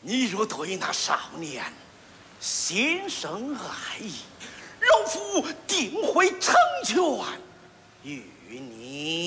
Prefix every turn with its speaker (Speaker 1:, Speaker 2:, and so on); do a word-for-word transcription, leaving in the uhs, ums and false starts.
Speaker 1: 你若对那少年心生爱意，老夫定会成全与你。